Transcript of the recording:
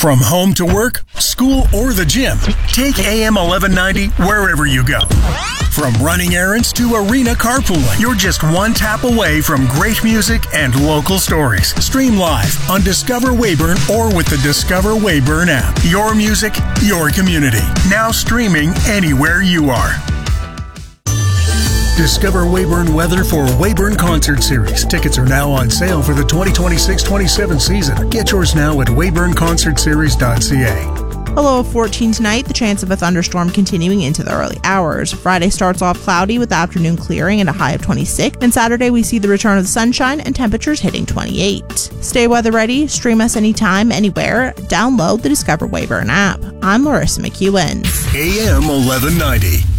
From home to work, school, or the gym, take AM 1190 wherever you go. From running errands to arena carpooling, you're just one tap away from great music and local stories. Stream live on Discover Weyburn or with the Discover Weyburn app. Your music, your community. Now streaming anywhere you are. Discover Weyburn weather for Weyburn Concert Series. Tickets are now on sale for the 2026-27 season. Get yours now at weyburnconcertseries.ca. A low of 14 tonight, the chance of a thunderstorm continuing into the early hours. Friday starts off cloudy with afternoon clearing and a high of 26. And Saturday we see the return of the sunshine and temperatures hitting 28. Stay weather ready, stream us anytime, anywhere. Download the Discover Weyburn app. I'm Larissa McEwen. AM 1190.